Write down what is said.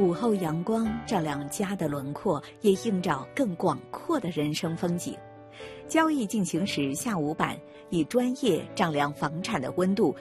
午后阳光丈量家的轮廓，也映照更广阔的人生风景。交易进行时，下午版以专业丈量房产的温度，